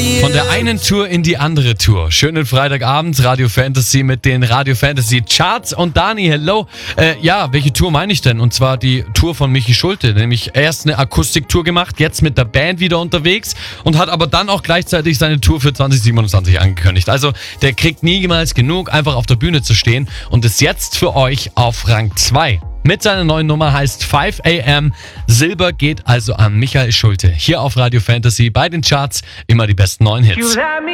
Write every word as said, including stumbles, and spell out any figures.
Von der einen Tour in die andere Tour. Schönen Freitagabend, Radio Fantasy mit den Radio Fantasy Charts. Und Dani, hello. Äh, ja, welche Tour meine ich denn? Und zwar die Tour von Michi Schulte. Nämlich erst eine Akustiktour gemacht, jetzt mit der Band wieder unterwegs und hat aber dann auch gleichzeitig seine Tour für zwanzig siebenundzwanzig angekündigt. Also der kriegt niemals genug, einfach auf der Bühne zu stehen und ist jetzt für euch auf Rang zwei. Mit seiner neuen Nummer heißt five a m. Silber geht also an Michael Schulte. Hier auf Radio Fantasy bei den Charts immer die besten neuen Hits.